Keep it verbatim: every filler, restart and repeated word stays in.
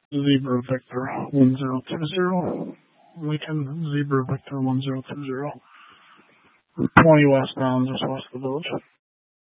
Zebra Victor one zero two zero. Lincoln Zebra Victor one zero two zero. Route twenty westbound, just west of the village.